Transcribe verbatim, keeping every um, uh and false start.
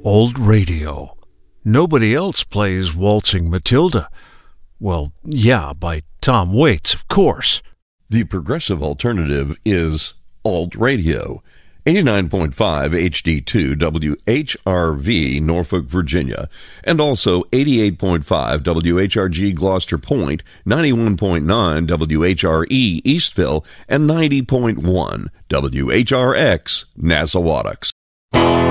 Old radio. Nobody else plays Waltzing Matilda. Well, yeah, by Tom Waits, of course. The progressive alternative is Alt Radio. eighty-nine point five H D two W H R V, Norfolk, Virginia, and also eighty-eight point five W H R G Gloucester Point, ninety-one point nine W H R E Eastville, and ninety point one W H R X Nassawadox.